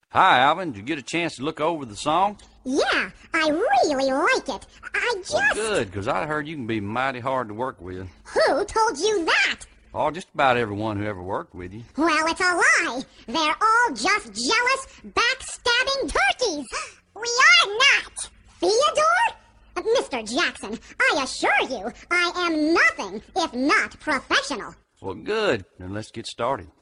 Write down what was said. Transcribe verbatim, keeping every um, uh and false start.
Hi, Alvin. Did you get a chance to look over the song? Yeah, I really like it. I just... Well, good, because I heard you can be mighty hard to work with. Who told you that? Oh, just about everyone who ever worked with you. Well, it's a lie. They're all just jealous, backstabbing turkeys. We are not. Theodore? Uh, Mister Jackson, I assure you, I am nothing if not professional. Well, good. Then let's get started.